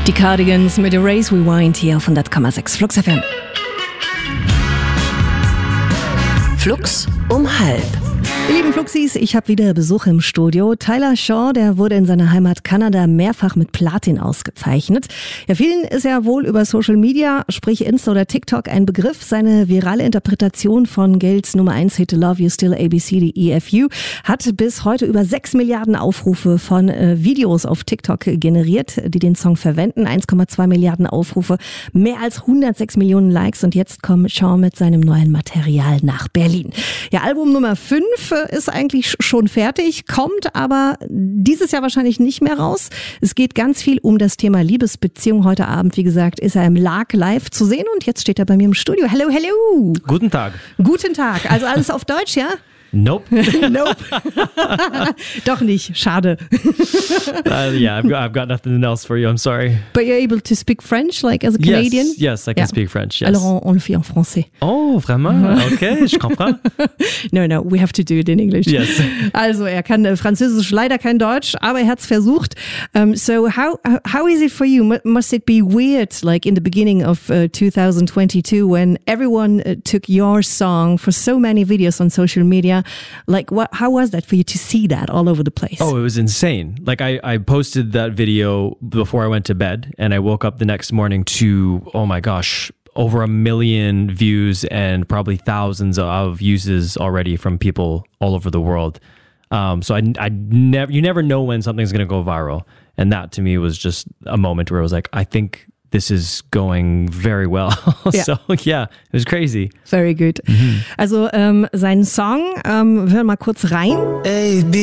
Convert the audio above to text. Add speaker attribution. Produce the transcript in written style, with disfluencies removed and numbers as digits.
Speaker 1: Die Cardigans mit Erase Rewind hier auf 100,6 Flux FM.
Speaker 2: Flux um halb.
Speaker 1: Ihr lieben Fluxis, ich habe wieder Besuch im Studio. Tyler Shaw, der wurde in seiner Heimat Kanada mehrfach mit Platin ausgezeichnet. Ja, vielen ist ja wohl über Social Media, sprich Insta oder TikTok, ein Begriff. Seine virale Interpretation von Gales Nummer 1 Hit Love You Still ABC, die EFU, hat bis heute über 6 Milliarden Aufrufe von Videos auf TikTok generiert, die den Song verwenden. 1,2 Milliarden Aufrufe, mehr als 106 Millionen Likes und jetzt kommt Shaw mit seinem neuen Material nach Berlin. Ja, Album Nummer 5 ist eigentlich schon fertig, kommt aber dieses Jahr wahrscheinlich nicht mehr raus. Es geht ganz viel um das Thema Liebesbeziehung. Heute Abend, wie gesagt, ist er im Lark live zu sehen und jetzt steht er bei mir im Studio. Hello, hello.
Speaker 3: Guten Tag.
Speaker 1: Guten Tag. Also alles auf Deutsch, ja?
Speaker 3: Nope.
Speaker 1: Nope. Doch nicht. Schade.
Speaker 3: Yeah, I've got nothing else for you. I'm sorry.
Speaker 1: But you're able to speak French, like as a Canadian?
Speaker 3: Yes, I can speak French. Yes.
Speaker 1: Alors, on le fait en français.
Speaker 3: Oh, vraiment? Okay, je comprends.
Speaker 1: No, we have to do it in English.
Speaker 3: Yes.
Speaker 1: Also, er kann Französisch, leider kein Deutsch, aber er hat es versucht. So, how is it for you? Must it be weird, like in the beginning of 2022, when everyone took your song for so many videos on social media? Like, how was that for you to see that all over the place?
Speaker 3: Oh, it was insane. Like, I posted that video before I went to bed, and I woke up the next morning to, oh my gosh, over 1 million views and probably thousands of uses already from people all over the world. So you never know when something's going to go viral. And that to me was just a moment where I was like, I think this is going very well.
Speaker 1: Yeah.
Speaker 3: So yeah, it was crazy.
Speaker 1: Very good. Also seinen Song, wir hören mal kurz rein.
Speaker 4: A, B.